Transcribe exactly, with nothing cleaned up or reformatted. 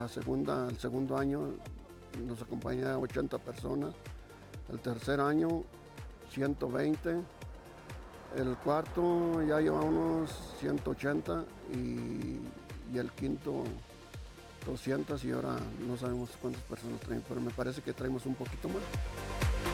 La segunda, el segundo año nos acompaña ochenta personas, el tercer año ciento veinte, el cuarto ya lleva unos ciento ochenta y, y el quinto doscientas y ahora no sabemos cuántas personas traen, pero me parece que traemos un poquito más.